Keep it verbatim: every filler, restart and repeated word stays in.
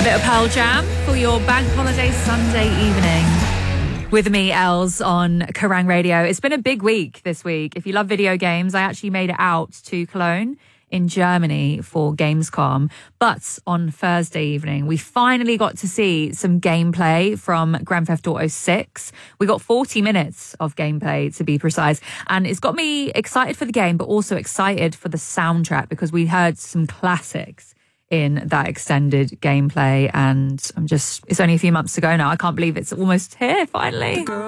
bit of Pearl Jam for your bank holiday Sunday evening. With me, Els, on Kerrang Radio. It's been a big week this week. If you love video games, I actually made it out to Cologne in Germany for Gamescom. But on Thursday evening, we finally got to see some gameplay from Grand Theft Auto six. We got forty minutes of gameplay, to be precise. And it's got me excited for the game, but also excited for the soundtrack, because we heard some classics in that extended gameplay. And I'm just, it's only a few months to go now. I can't believe it's almost here, finally.